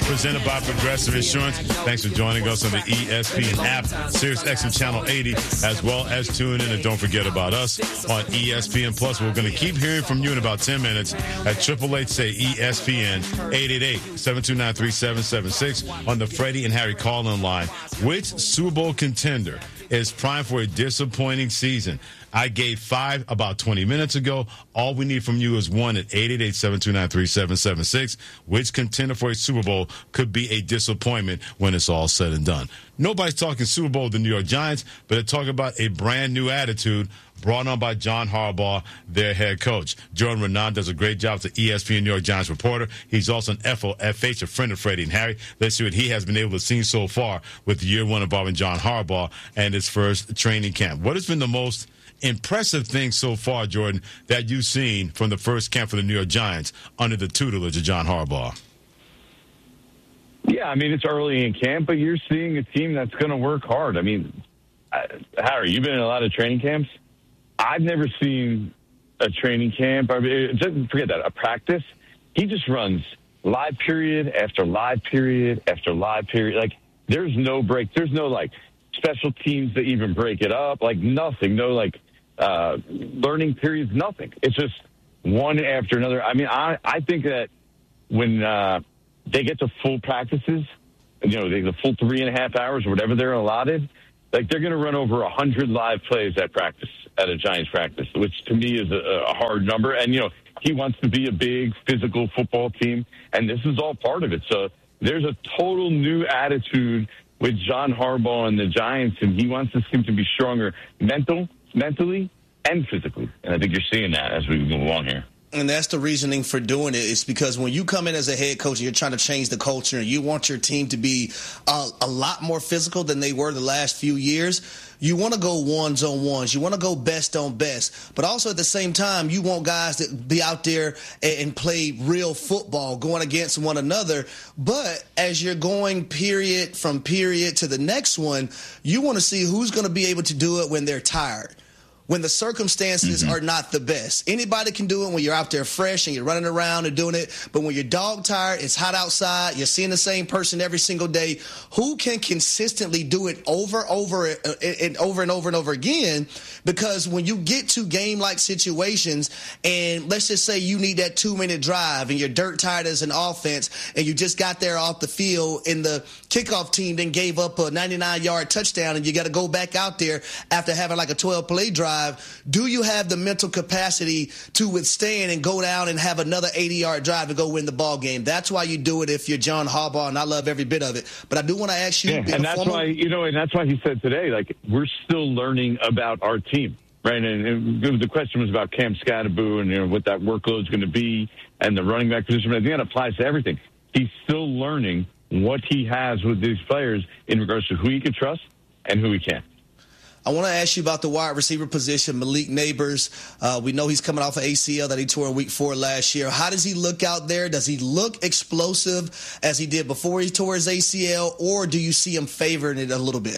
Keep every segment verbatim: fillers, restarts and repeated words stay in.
presented by Progressive Insurance. Thanks for joining us on the E S P N app, Sirius X M Channel eighty, as well as tune in and don't forget about us on E S P N Plus. We're going to keep hearing from you in about ten minutes at triple eight say E S P N, eight eight eight, seven two nine, three seven seven six on the Freddie and Harry call-in line. Which Super Bowl contender is primed for a disappointing season? I gave five about twenty minutes ago. All we need from you is one at eight eight eight, seven two nine, three seven seven six. Which contender for a Super Bowl could be a disappointment when it's all said and done? Nobody's talking Super Bowl with the New York Giants, but they're talking about a brand new attitude brought on by John Harbaugh, their head coach. Jordan Renan does a great job as an E S P N New York Giants reporter. He's also an F O F H, a friend of Freddie and Harry. Let's see what he has been able to see so far with year one involving John Harbaugh and his first training camp. What has been the most impressive thing so far, Jordan, that you've seen from the first camp for the New York Giants under the tutelage of John Harbaugh? Yeah, I mean, it's early in camp, but you're seeing a team that's going to work hard. I mean, Harry, you've been in a lot of training camps. I've never seen a training camp. I mean, just forget that, a practice. He just runs live period after live period after live period. Like, there's no break. There's no, like, special teams that even break it up. Like, nothing. No, like, uh, learning periods, nothing. It's just one after another. I mean, I, I think that when uh, they get to full practices, you know, they, the full three and a half hours or whatever they're allotted, like, they're going to run over one hundred live plays at practice, at a Giants practice, which to me is a, a hard number. And, you know, he wants to be a big physical football team, and this is all part of it. So there's a total new attitude with John Harbaugh and the Giants, and he wants this team to be stronger mental, mentally and physically. And I think you're seeing that as we move along here. And that's the reasoning for doing it. It's because when you come in as a head coach and you're trying to change the culture and you want your team to be uh, a lot more physical than they were the last few years, you want to go ones on ones. You want to go best on best. But also at the same time, you want guys to be out there and, and play real football, going against one another. But as you're going period from period to the next one, you want to see who's going to be able to do it when they're tired, when the circumstances mm-hmm. are not the best. Anybody can do it when you're out there fresh and you're running around and doing it. But when you're dog tired, it's hot outside, you're seeing the same person every single day, who can consistently do it over, over, and over and over and over again? Because when you get to game-like situations, and let's just say you need that two-minute drive and you're dirt tired as an offense and you just got there off the field and the kickoff team then gave up a ninety-nine-yard touchdown and you got to go back out there after having like a twelve-play drive, do you have the mental capacity to withstand and go down and have another eighty-yard drive and go win the ball game? That's why you do it if you're John Harbaugh, and I love every bit of it. But I do want to ask you. Yeah, and that's former- why, you know, and that's why he said today, like, we're still learning about our team, right? And, and the question was about Cam Scatterboo and, you know, what that workload is going to be and the running back position. I think that applies to everything. He's still learning what he has with these players in regards to who he can trust and who he can't. I want to ask you about the wide receiver position, Malik Nabers. Uh, we know he's coming off an A C L that he tore in week four last year. How does he look out there? Does he look explosive as he did before he tore his A C L, or do you see him favoring it a little bit?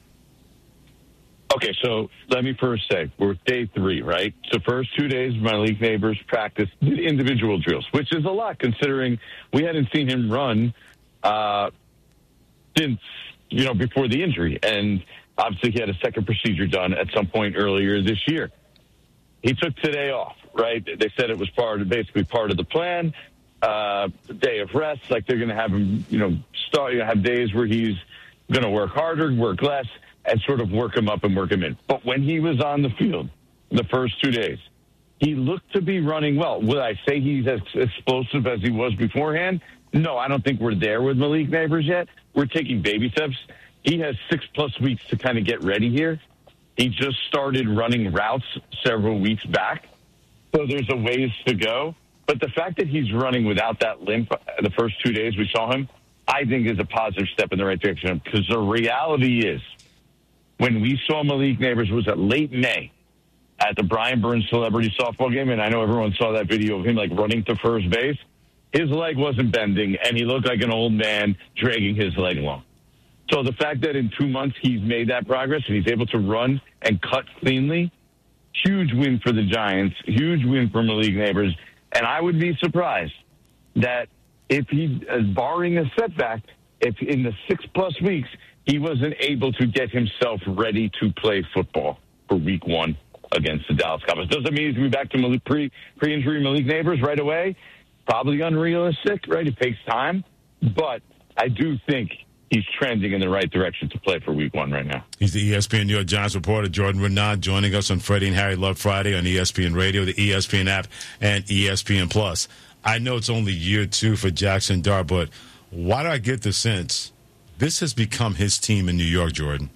Okay, so let me first say, we're day three, right? So first two days, Malik Nabers practiced individual drills, which is a lot considering we hadn't seen him run uh, since, you know, before the injury. And obviously, he had a second procedure done at some point earlier this year. He took today off, right? They said it was part of, basically part of the plan, uh, day of rest. Like, they're going to have him, you know, start, you know, have days where he's going to work harder, work less, and sort of work him up and work him in. But when he was on the field the first two days, he looked to be running well. Would I say he's as explosive as he was beforehand? No, I don't think we're there with Malik Nabers yet. We're taking baby steps. He has six-plus weeks to kind of get ready here. He just started running routes several weeks back, so there's a ways to go. But the fact that he's running without that limp the first two days we saw him, I think is a positive step in the right direction. Because the reality is, when we saw Malik Nabers was at late May at the Brian Burns Celebrity Softball game, and I know everyone saw that video of him, like, running to first base, his leg wasn't bending, and he looked like an old man dragging his leg along. So the fact that in two months he's made that progress and he's able to run and cut cleanly, huge win for the Giants, huge win for Malik Nabers. And I would be surprised that if he, uh, barring a setback, if in the six-plus weeks he wasn't able to get himself ready to play football for week one against the Dallas Cowboys. Doesn't mean he's going to be back to Malik, pre, pre-injury Malik Neighbors right away. Probably unrealistic, right? It takes time. But I do think he's trending in the right direction to play for week one right now. He's the E S P N New York Giants reporter, Jordan Renaud, joining us on Freddie and Harry Love Friday on E S P N Radio, the E S P N app, and E S P N Plus. I know it's only year two for Jackson Dart, but why do I get the sense this has become his team in New York, Jordan?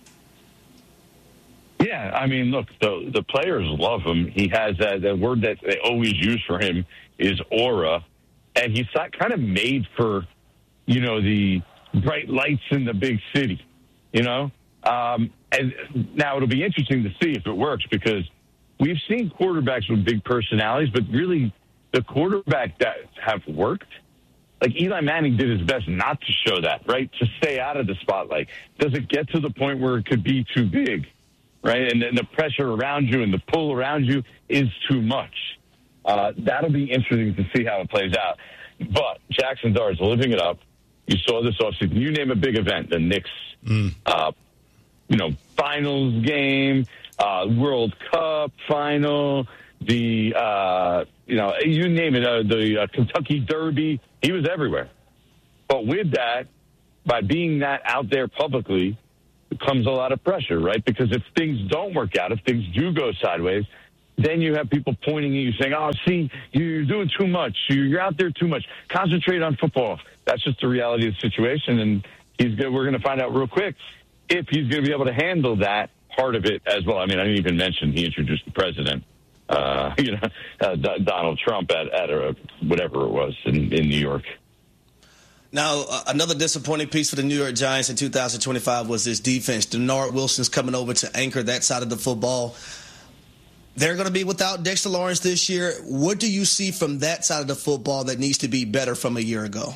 Yeah, I mean, look, the the players love him. He has that, that word that they always use for him is aura, and he's kind of made for, you know, the bright lights in the big city, you know? Um, and now it'll be interesting to see if it works, because we've seen quarterbacks with big personalities, but really the quarterback that have worked, like Eli Manning did his best not to show that, right? To stay out of the spotlight. Does it get to the point where it could be too big, right? And then the pressure around you and the pull around you is too much. Uh, that'll be interesting to see how it plays out. But Jackson Dart's living it up. You saw this offseason. You name a big event, the Knicks, mm. uh, you know, finals game, uh, World Cup final, the, uh, you know, you name it, uh, the uh, Kentucky Derby. He was everywhere. But with that, by being that out there publicly, comes a lot of pressure, right? Because if things don't work out, if things do go sideways, then you have people pointing at you saying, oh, see, you're doing too much. You're out there too much. Concentrate on football. That's just the reality of the situation, and he's good. We're going to find out real quick if he's going to be able to handle that part of it as well. I mean, I didn't even mention he introduced the president, uh, you know, uh, D- Donald Trump at, at a, whatever it was in, in New York. Now, uh, another disappointing piece for the New York Giants in two thousand twenty-five was this defense. Denard Wilson's coming over to anchor that side of the football. They're going to be without Dexter Lawrence this year. What do you see from that side of the football that needs to be better from a year ago?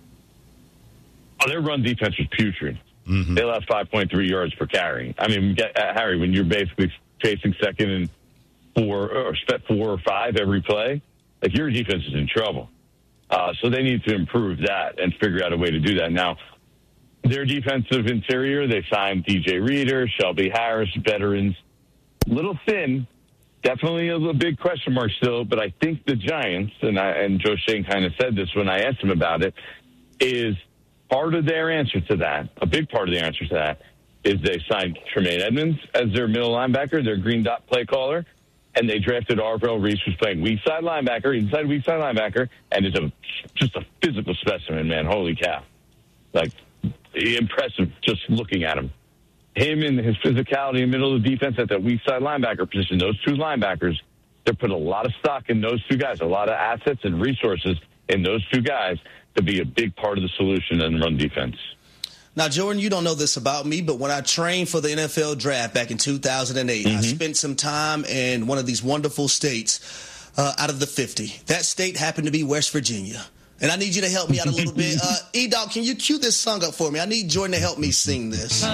Oh, their run defense was putrid. Mm-hmm. They allowed five point three yards per carry. I mean, get, uh, Harry, when you're basically chasing second and four or four or five every play, like your defense is in trouble. Uh, so they need to improve that and figure out a way to do that. Now, their defensive interior, they signed D J Reader, Shelby Harris, veterans, little thin. Definitely a little big question mark still, but I think the Giants, and I, and Joe Schoen kind of said this when I asked him about it, is part of their answer to that, a big part of the answer to that, is they signed Tremaine Edmonds as their middle linebacker, their green dot play caller, and they drafted Arvell Reese, who's playing weak side linebacker, inside weak side linebacker, and is a, just a physical specimen, man. Holy cow. Like, impressive just looking at him. Him and his physicality in the middle of the defense at that weak side linebacker position, those two linebackers, they put a lot of stock in those two guys, a lot of assets and resources in those two guys to be a big part of the solution in run defense. Now, Jordan, you don't know this about me, but when I trained for the N F L draft back in two thousand eight, mm-hmm. I spent some time in one of these wonderful states uh, out of the fifty. That state happened to be West Virginia. And I need you to help me out a little bit. Uh, E-Dog, can you cue this song up for me? I need Jordan to help me sing this.